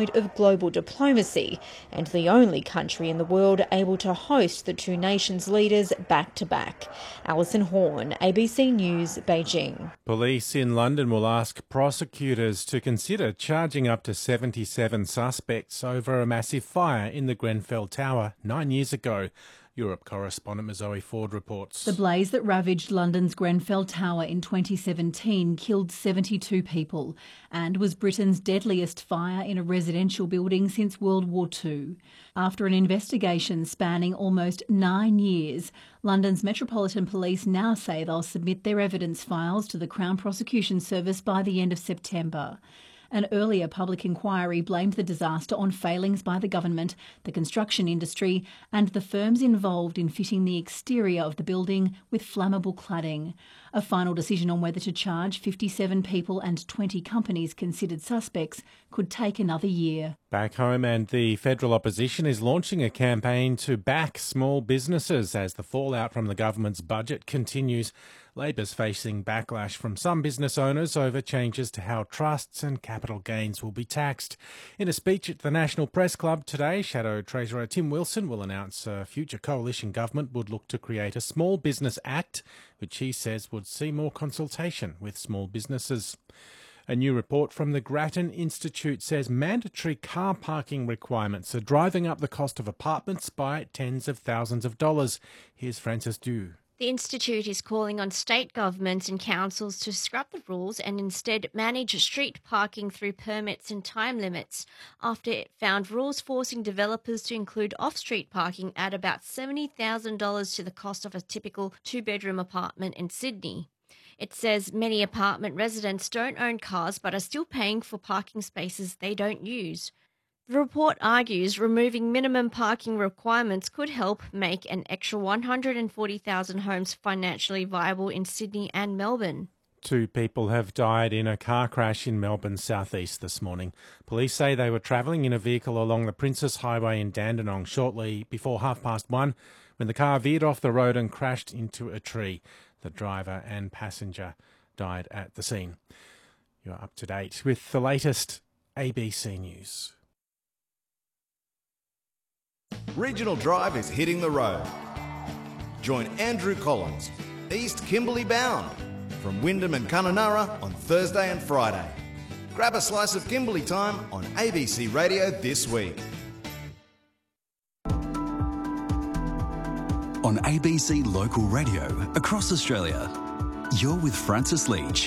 Institute of Global Diplomacy and the only country in the world able to host the two nations' leaders back-to-back. Alison Horn, ABC News, Beijing. Police in London will ask prosecutors to consider charging up to 77 suspects over a massive fire in the Grenfell Tower 9 years ago. Europe correspondent Zoe Ford reports. The blaze that ravaged London's Grenfell Tower in 2017 killed 72 people and was Britain's deadliest fire in a residential building since World War II. After an investigation spanning almost 9 years, London's Metropolitan Police now say they'll submit their evidence files to the Crown Prosecution Service by the end of September. An earlier public inquiry blamed the disaster on failings by the government, the construction industry and the firms involved in fitting the exterior of the building with flammable cladding. A final decision on whether to charge 57 people and 20 companies considered suspects could take another year. Back home, and the federal opposition is launching a campaign to back small businesses as the fallout from the government's budget continues. Labor's facing backlash from some business owners over changes to how trusts and capital gains will be taxed. In a speech at the National Press Club today, Shadow Treasurer Tim Wilson will announce a future coalition government would look to create a Small Business Act, which he says would see more consultation with small businesses. A new report from the Grattan Institute says mandatory car parking requirements are driving up the cost of apartments by tens of thousands of dollars. Here's Frances Dew. The Institute is calling on state governments and councils to scrap the rules and instead manage street parking through permits and time limits after it found rules forcing developers to include off-street parking at about $70,000 to the cost of a typical two-bedroom apartment in Sydney. It says many apartment residents don't own cars but are still paying for parking spaces they don't use. The report argues removing minimum parking requirements could help make an extra 140,000 homes financially viable in Sydney and Melbourne. 2 people have died in a car crash in Melbourne's southeast this morning. Police say they were travelling in a vehicle along the Princess Highway in Dandenong shortly before 1:30 when the car veered off the road and crashed into a tree. The driver and passenger died at the scene. You're up to date with the latest ABC News. Regional Drive is hitting the road. Join Andrew Collins, East Kimberley bound, from Wyndham and Kununurra on Thursday and Friday. Grab a slice of Kimberley time on ABC Radio this week. On ABC Local Radio across Australia, you're with Francis Leach.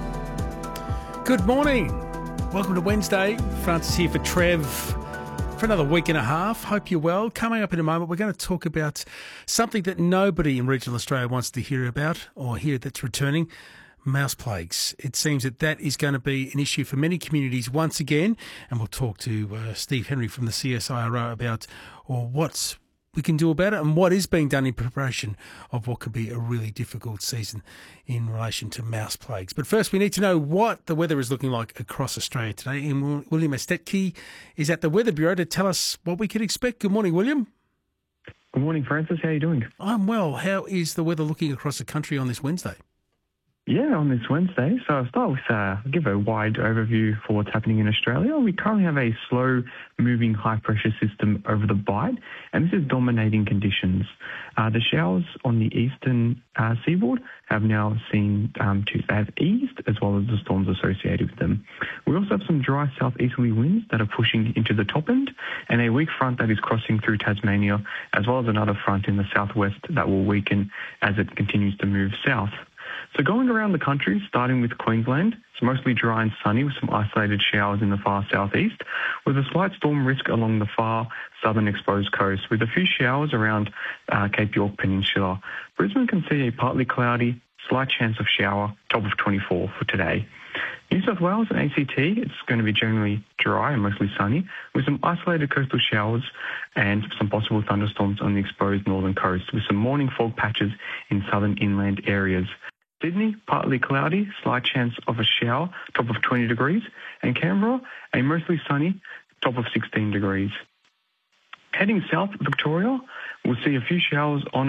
Good morning. Welcome to Wednesday. Francis here for Trev for another week and a half. Hope you're well. Coming up in a moment, we're going to talk about something that nobody in regional Australia wants to hear about or hear that's returning. Mouse plagues. It seems that is going to be an issue for many communities once again. And we'll talk to Steve Henry from the CSIRO about what we can do about it and what is being done in preparation of what could be a really difficult season in relation to mouse plagues. But first, we need to know what the weather is looking like across Australia today. And William Estetke is at the Weather Bureau to tell us what we can expect. Good morning, William. Good morning, Francis. How are you doing? I'm well. How is the weather looking across the country on this Wednesday? Yeah, on this Wednesday. So I'll start with, I'll give a wide overview for what's happening in Australia. We currently have a slow-moving high-pressure system over the Bight, and this is dominating conditions. The showers on the eastern seaboard have now have eased, as well as the storms associated with them. We also have some dry southeasterly winds that are pushing into the top end, and a weak front that is crossing through Tasmania, as well as another front in the southwest that will weaken as it continues to move south. So going around the country, starting with Queensland, it's mostly dry and sunny with some isolated showers in the far southeast, with a slight storm risk along the far southern exposed coast, with a few showers around Cape York Peninsula. Brisbane can see a partly cloudy, slight chance of shower, top of 24 for today. New South Wales and ACT, it's going to be generally dry and mostly sunny, with some isolated coastal showers and some possible thunderstorms on the exposed northern coast, with some morning fog patches in southern inland areas. Sydney, partly cloudy, slight chance of a shower, top of 20 degrees, and Canberra, a mostly sunny, top of 16 degrees. Heading south, Victoria, we'll see a few showers on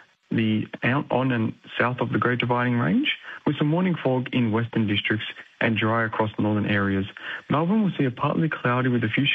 and south of the Great Dividing Range, with some morning fog in western districts and dry across northern areas. Melbourne will see a partly cloudy with a few